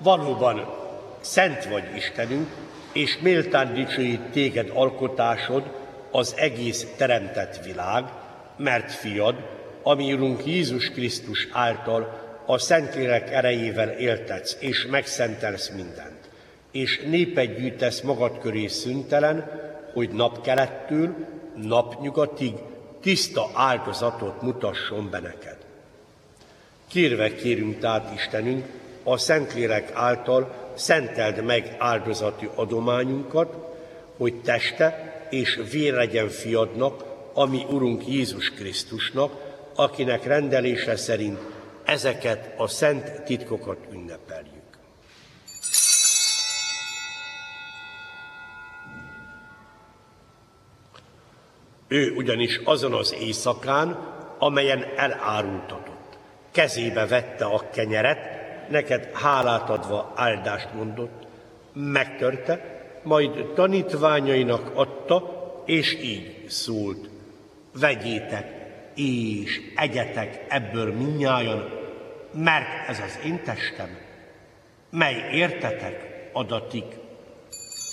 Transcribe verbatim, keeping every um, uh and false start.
Valóban szent vagy Istenünk, és méltán dicsőít téged alkotásod, az egész teremtett világ, mert fiad, ami Urunk Jézus Krisztus által a Szentlélek erejével éltetsz, és megszentelsz mindent, és népet gyűjtesz magad köré szüntelen, hogy napkelettől napnyugatig tiszta áldozatot mutasson be neked. Kérve kérünk tehát Istenünk, a Szentlélek által szenteld meg áldozati adományunkat, hogy teste és vér legyen fiadnak, ami Urunk Jézus Krisztusnak, akinek rendelése szerint ezeket a szent titkokat ünnepeljük. Ő ugyanis azon az éjszakán, amelyen elárultatott, kezébe vette a kenyeret, neked hálát adva áldást mondott, megtörte, majd tanítványainak adta, és így szólt: vegyétek és egyetek ebből mindnyájan, mert ez az én testem, mely értetek adatik